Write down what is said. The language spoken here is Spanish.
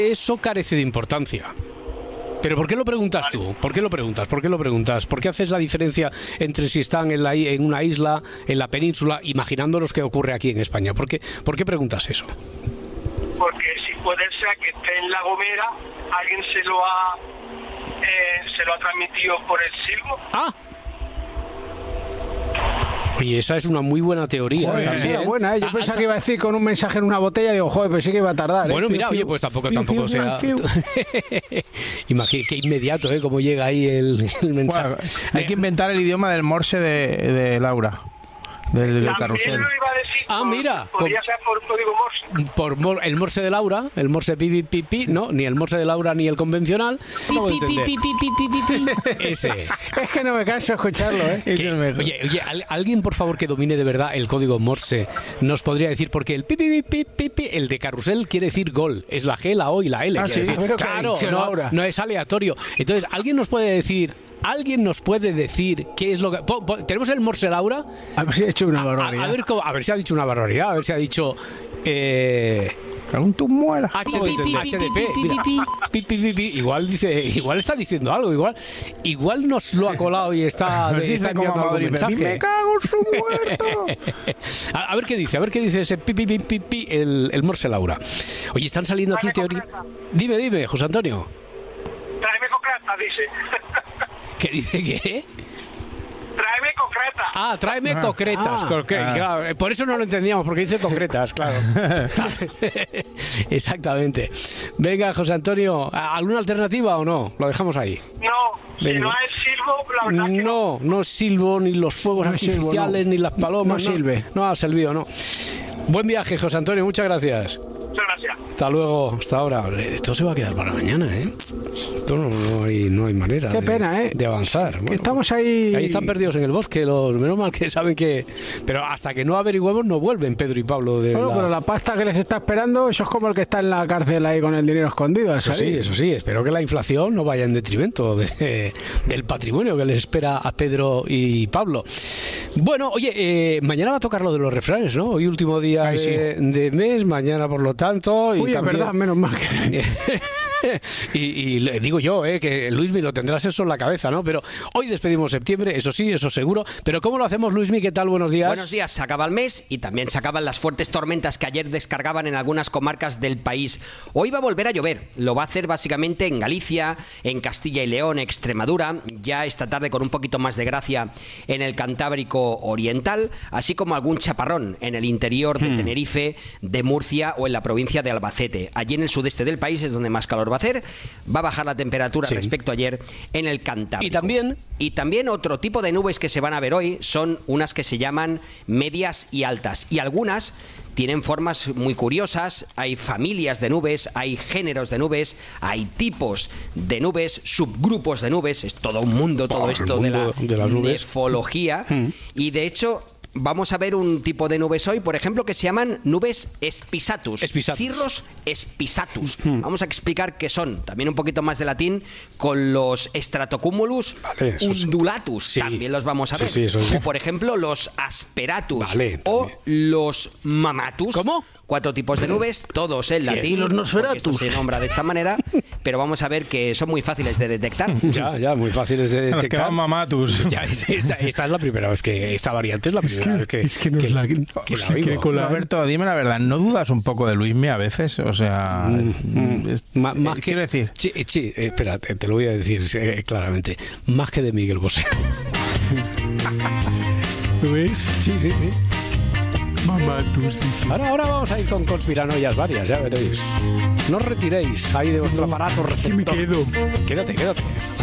Eso carece de importancia. ¿Pero por qué lo preguntas tú? ¿Por qué lo preguntas? ¿Por qué haces la diferencia entre si están en una isla, en la península, imaginándonos qué ocurre aquí en España? ¿Por qué preguntas eso? Porque si puede ser que esté en La Gomera, alguien se lo ha transmitido por el silbo. ¡Ah! Oye, esa es una muy buena teoría. Joder, también. Era buena, ¿eh? Yo pensaba que iba a decir con un mensaje en una botella, digo, joder, pensé que iba a tardar. Bueno, mira, oye, pues tampoco sea... Imagínate, qué inmediato, cómo llega ahí el mensaje. Bueno, hay que inventar el idioma del Morse de Laura, del carrusel. También lo iba a decir. Mira. Podría ser por código Morse. Por el Morse de Laura, el Morse pi, no, ni el Morse de Laura ni el convencional. ¿Cómo entender? Ese. Es que no me canso de escucharlo, ¿eh? Es el mejor. Oye, alguien por favor que domine de verdad el código Morse nos podría decir, porque el pi, el de carrusel quiere decir gol, es la G, la O y la L. Sí, decir, claro, no es aleatorio. Entonces, ¿alguien nos puede decir qué es lo que... ¿Tenemos el Morse Laura? A ver si ha hecho una barbaridad. A ver si ha dicho una barbaridad, a ver si ha dicho... Con tu muela. HDP, mira, igual está diciendo algo, igual nos lo ha colado y está enviando algún mensaje. Me cago en su muerto. A ver qué dice ese el Morse Laura. Oye, están saliendo aquí teorías. Dime, José Antonio. Tráeme concreta, dice. ¿Qué dice qué? Tráeme concreta. Tráeme concretas. Claro, por eso no lo entendíamos, porque dice concretas, claro. Exactamente. Venga, José Antonio, ¿alguna alternativa o no? Lo dejamos ahí. No, si no es silbo, la verdad que no. No silbo, ni los fuegos artificiales, ni las palomas. No sirve. No ha servido, no. Buen viaje, José Antonio, muchas gracias. Muchas gracias. Hasta luego, hasta ahora. Esto se va a quedar para mañana, ¿eh? Esto no hay manera. Qué pena, ¿eh? De avanzar. Bueno, estamos ahí... Ahí están perdidos en el bosque, menos mal que saben que... Pero hasta que no averiguemos no vuelven Pedro y Pablo pero la pasta que les está esperando, eso es como el que está en la cárcel ahí con el dinero escondido. Eso sí. Espero que la inflación no vaya en detrimento del patrimonio que les espera a Pedro y Pablo. Bueno, oye, mañana va a tocar lo de los refranes, ¿no? Hoy último día de mes, mañana por lo tanto... Uy, es verdad, menos mal que... y le digo yo, que Luismi lo tendrás eso en la cabeza, ¿no? Pero hoy despedimos septiembre, eso sí, eso seguro. Pero ¿cómo lo hacemos, Luismi? ¿Qué tal? Buenos días. Buenos días, se acaba el mes y también se acaban las fuertes tormentas que ayer descargaban en algunas comarcas del país. Hoy va a volver a llover, lo va a hacer básicamente en Galicia, en Castilla y León, Extremadura, ya esta tarde con un poquito más de gracia en el Cantábrico Oriental, así como algún chaparrón en el interior de Tenerife, de Murcia o en la provincia de Albacete. Allí en el sudeste del país es donde más calor va a hacer, va a bajar la temperatura respecto a ayer en el Cantábrico. Y también otro tipo de nubes que se van a ver hoy son unas que se llaman medias y altas, y algunas tienen formas muy curiosas. Hay familias de nubes, hay géneros de nubes, hay tipos de nubes, subgrupos de nubes, es todo un mundo todo esto de la nefología. Y de hecho vamos a ver un tipo de nubes hoy, por ejemplo, que se llaman nubes espisatus. Cirrus espisatus. Vamos a explicar qué son, también un poquito más de latín, con los stratocumulus undulatus. También los vamos a ver. O por ejemplo, los asperatus o los mamatus. ¿Cómo? 4 tipos de nubes, todos en latín. Y los nosferatus. Esto se nombra de esta manera, pero vamos a ver que son muy fáciles de detectar. Ya, muy fáciles de detectar. Los que van mamatus. Ya, esta es la primera vez que esta variante es la primera vez que la oigo. Alberto, dime la verdad, ¿no dudas un poco de Luismi a veces? O sea, más quiero decir. Sí, espera, te lo voy a decir claramente. Más que de Miguel Bosé. ¿Lo ves? Sí. Mamatus. Ahora vamos a ir con conspiranoias varias, ya veréis. No os retiréis ahí de vuestro aparato receptor. Me quedo. Quédate.